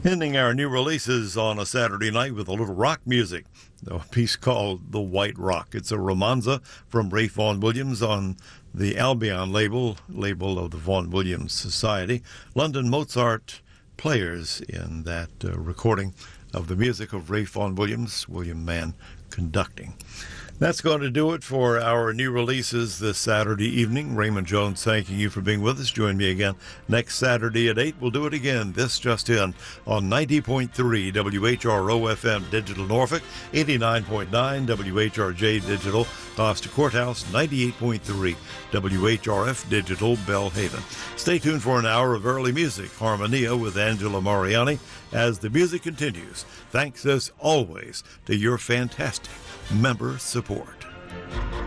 Ending our new releases on a Saturday night with a little rock music. A piece called The White Rock. It's a romanza from Ralph Vaughan Williams on the Albion label of the Vaughan Williams Society. London Mozart players in that recording of the music of Ralph Vaughan Williams, William Mann conducting. That's going to do it for our new releases this Saturday evening. Raymond Jones thanking you for being with us. Join me again next Saturday at 8. We'll do it again. This just in on 90.3 WHRO-FM Digital Norfolk, 89.9 WHRJ Digital Gloucester Courthouse, 98.3 WHRF Digital Bellhaven. Stay tuned for an hour of early music, Harmonia with Angela Mariani, as the music continues. Thanks as always to your fantastic member support.